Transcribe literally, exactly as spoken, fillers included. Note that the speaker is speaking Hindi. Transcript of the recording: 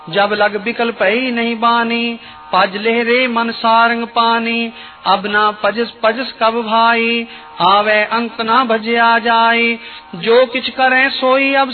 जब लग बिकल पई नहीं बानी, पज ले रे मन सारंग पानी। अब ना पजस पजस कब भाई, आवे अंक ना भजिया जाई। जो किछ करें सोई अब